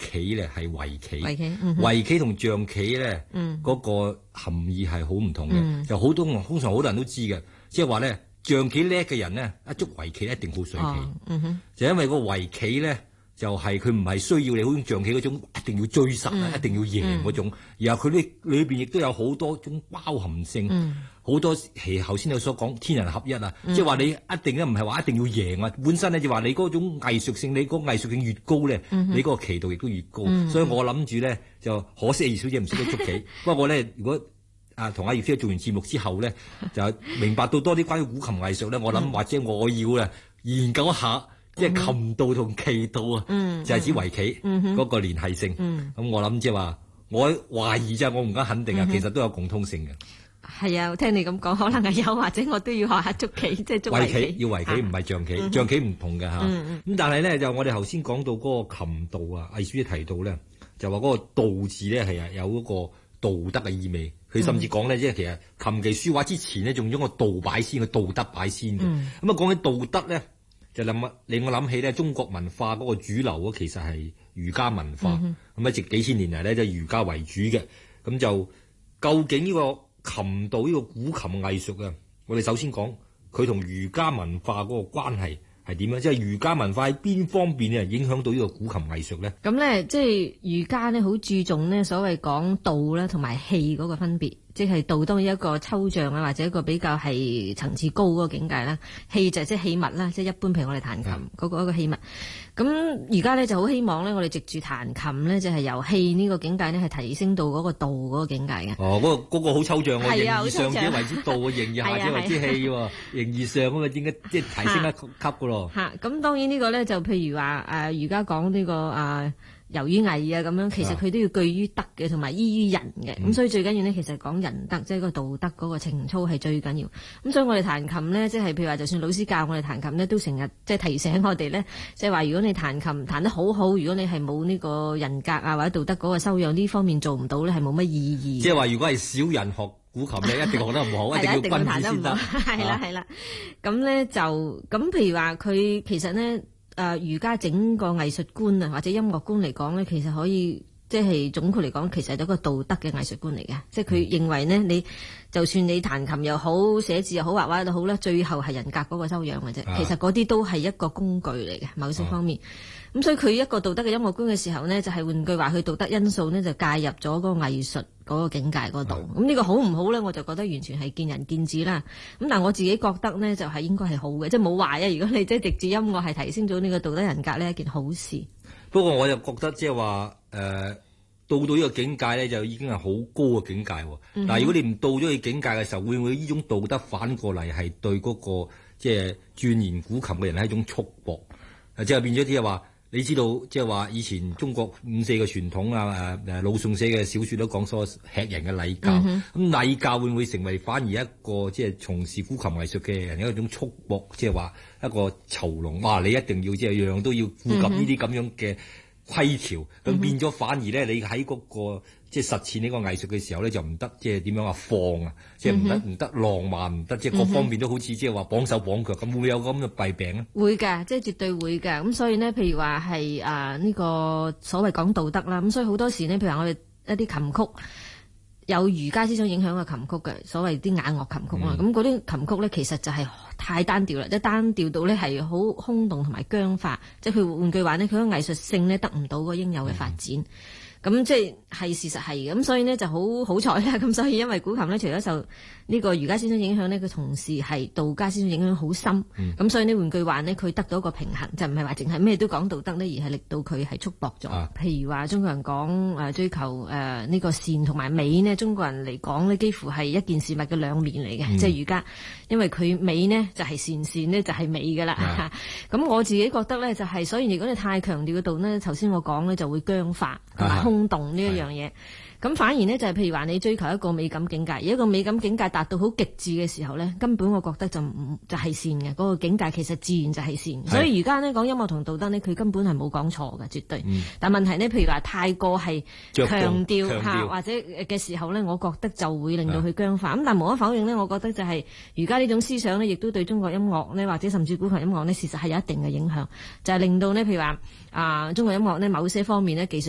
棋咧係圍棋，圍棋同象棋咧嗰個含義係好唔同嘅。就好多通常好多人都知嘅，即係話咧象棋叻嘅人咧一捉圍棋一定好水棋，就因為個圍棋咧。就係佢唔係需要你好似象棋嗰種一定要追實一定要贏嗰種，然後佢呢裏邊亦都有好多種包含性，好多係頭先你所講天人合一啊，即係話你一定咧唔係話一定要贏啊，本身咧就話你嗰種藝術性，你嗰個藝術性越高咧，你嗰個棋度亦都越高，所以我諗住咧就可惜葉小姐唔識得捉棋，不過咧如果同阿葉小姐做完節目之後咧，就明白到多啲關於古琴藝術咧，我諗或者我要咧研究一下。即係琴道同棋道啊，就係指圍棋嗰個聯繫性。咁我諗即係話，我懷疑啫，我唔敢肯定啊。其實都有共通性嘅。 係啊，聽你咁講，可能係有，或者我都要學下捉棋，即係捉圍棋。 要圍棋唔係象棋，象棋唔同嘅嚇。咁但係咧，就我哋頭先講到嗰個琴道啊，魏小姐提到咧，就話嗰個道字咧係有嗰個道德嘅意味。佢甚至講咧，即係其實琴棋書畫之前咧，仲用個道擺先，個道德擺先嘅。咁啊講起道德咧。就令我諗起咧，中國文化嗰個主流其實係儒家文化，咁一直幾千年嚟咧就儒家為主嘅。咁就究竟呢個琴道呢個古琴藝術啊，我哋首先講佢同儒家文化嗰個關係係點樣？即係儒家文化喺邊方面咧影響到呢個古琴藝術咧？ 咁咧，即係儒家咧好注重咧所謂講道啦同埋氣嗰個分別。即係道當一個抽象啊，或者一個比較係層次高嗰個境界啦。器就即係器物啦，即係一般譬如我哋彈琴嗰個器物。咁而家咧就好希望咧，我哋藉住彈琴咧，就係由器呢個境界咧，係提升到嗰個道嗰個境界嘅。 嗰個好抽象喎，形而上者為之道，形而下者為之器喎，形而上咁啊，點解即係提升一級㗎咯？咁當然呢個咧就譬如話儒家講呢個由於藝啊咁樣，其實佢都要據於德嘅，同埋依於人嘅。咁所以最緊要呢，其實講仁德，即係個道德嗰個情操係最緊要。咁所以我哋彈琴呢，即係譬如話，就算老師教我哋彈琴呢，都成日即係提醒我哋呢，即係話如果你彈琴彈得好好，如果你係冇呢個人格啊或者道德嗰個修養呢方面做唔到呢，係冇乜意義。 即係話如果係小人學古琴呢，一定學得唔好，一定要君子先得。 係啦。咁呢就咁譬如話佢其實呢。儒家整個藝術觀啊，或者音樂觀嚟講咧，其實可以即係總括嚟講，其實係一個道德嘅藝術觀嚟嘅。即係佢認為呢，你就算你彈琴又好，寫字又好，畫畫都好啦，最後係人格嗰個修養嘅啫。其實嗰啲都係一個工具嚟嘅，某些方面。咁所以佢一個道德嘅音樂觀嘅時候呢，就係換句話，佢道德因素呢，就介入咗嗰個藝術嗰個境界嗰度。咁呢個好唔好呢？我就覺得完全係見仁見智啦。咁但係我自己覺得呢，就係應該係好嘅，即係冇壞啊。如果你即係藉住音樂係提升咗呢個道德人格呢，一件好事。 不過我就覺得即係話到呢個境界呢，就已經係好高嘅境界。但係如果你唔到咗呢個境界嘅時候，會唔會呢種道德反過嚟係對嗰個即係鑽研古琴嘅人係一種束縛？即係變咗啲係話。你知道即係話以前中國5、4個傳統啊，魯迅寫嘅小說都講所吃人嘅禮教，咁禮教會唔會成為反而一個即係從事古琴藝術嘅人一種束縛，即係話一個囚籠？哇！你一定要即係樣樣都要顧及呢啲咁樣嘅規條，咁變咗反而咧，你喺嗰個即係實踐呢個藝術嘅時候咧，就唔得即係點樣話放啊，即係唔得浪漫，唔得即係各方面都好似即係話綁手綁腳咁，會唔會有咁嘅弊病咧？ 會㗎，即係絕對會㗎。咁所以呢，譬如話係呢個所謂講道德啦，咁所以好多時呢，譬如話我哋一啲琴曲有儒家思想影響嘅琴曲嘅，所謂啲雅樂琴曲啦，咁嗰啲琴曲呢，其實就係太單調啦，即係單調到呢係好空洞同埋僵化，即係佢換句話呢，佢個藝術性呢得唔到個應有嘅發展。咁即係事實係嘅，咁所以呢就好彩啦。咁所以因為古琴呢，除咗受呢個儒家思想影響呢，佢同時係道家思想影響好深。咁所以呢，換句話呢，佢得到一個平衡，就唔係話淨係咩都講道德呢，而係令到佢係束縛咗。譬如話中國人講追求呢個善同埋美呢，中國人嚟講呢，幾乎係一件事物嘅兩面嚟嘅。即係儒家，因為佢美呢就係善，善呢就係美㗎啦。咁我自己覺得呢，就係，所以如果你太強調嘅道呢，頭先我講呢就會僵化同埋空洞呢一樣嘢。咁反而呢，就係譬如話你追求一個美感境界，而一個美感境界達到好極致嘅時候呢，根本我覺得就係善嘅，嗰個境界其實自然就係善。所以而家呢講音樂同道德呢，佢根本係冇講錯嘅，絕對。但問題呢，譬如話太過係強調下或者嘅時候呢，我覺得就會令到佢僵化。咁但無可否認呢，我覺得就係而家呢種思想呢，亦都對中國音樂呢，或者甚至古琴音樂呢，事實係有一定嘅影響，就係令到呢，譬如話中國音樂呢，某些方面呢，技術